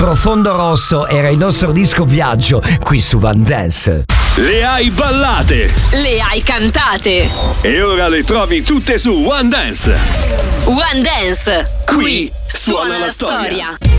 Profondo Rosso era il nostro disco viaggio qui su One Dance. Le hai ballate, le hai cantate e ora le trovi tutte su One Dance. One Dance, Qui suona la storia.